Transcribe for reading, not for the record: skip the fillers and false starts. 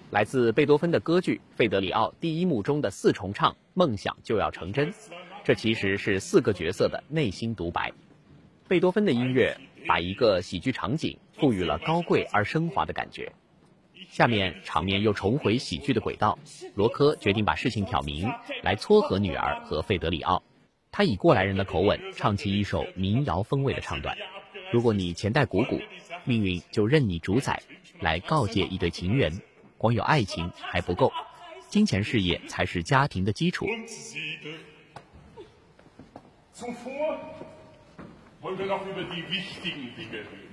来自贝多芬的歌剧《费德里奥》第一幕中的4重唱，梦想就要成真。这其实是4个角色的内心独白。贝多芬的音乐把一个喜剧场景赋予了高贵而升华的感觉。下面场面又重回喜剧的轨道，罗科决定把事情挑明，来撮合女儿和费德里奥。他以过来人的口吻唱起一首民谣风味的唱段。如果你钱袋鼓鼓，命运就任你主宰，来告诫一对情人，光有爱情还不够，金钱事业才是家庭的基础。 Zuvor wollen wir noch über die wichtigen Dinge reden.